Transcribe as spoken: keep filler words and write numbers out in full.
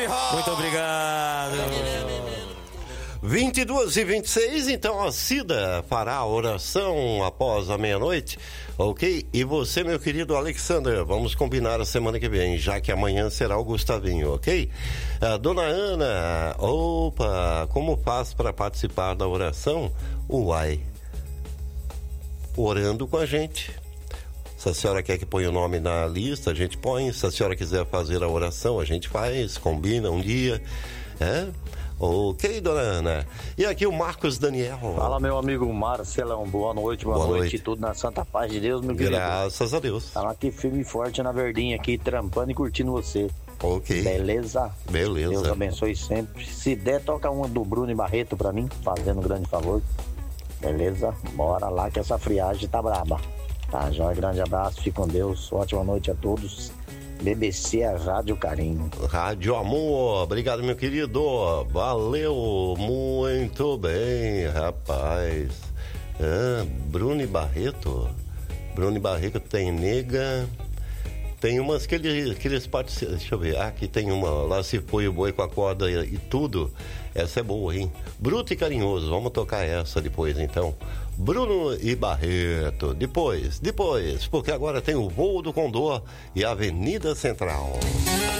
Muito obrigado. vinte e duas e vinte e seis, então a Cida fará a oração após a meia-noite, ok? E você, meu querido Alexander, vamos combinar a semana que vem, já que amanhã será o Gustavinho, ok? A dona Ana, opa, como faz para participar da oração? Uai, orando com a gente. Se a senhora quer que ponha o nome na lista, a gente põe. Se a senhora quiser fazer a oração, a gente faz, combina um dia, é? Ok, dona Ana. E aqui o Marcos Daniel. Fala, meu amigo Marcelão. Boa noite, boa, boa noite. noite. Tudo na santa paz de Deus, meu querido. Graças a Deus. Estamos aqui firme e forte na verdinha aqui, trampando e curtindo você. Ok. Beleza? Beleza. Deus abençoe sempre. Se der, toca uma do Bruno e Barreto pra mim, fazendo um grande favor. Beleza? Bora lá que essa friagem tá braba. Tá, joia, grande abraço, fique com Deus. Ótima noite a todos. B B C, a Rádio Carinho. Rádio Amor, obrigado, meu querido. Valeu, muito bem, rapaz. Ah, Bruno e Barreto. Bruno e Barreto tem nega. Tem umas que eles, que eles participam. Deixa eu ver. Ah, aqui tem uma. Lá se foi o boi com a corda e, e tudo. Essa é boa, hein? Bruto e carinhoso. Vamos tocar essa depois, então. Bruno e Barreto. Depois, depois. Porque agora tem o Voo do Condor e a Avenida Central.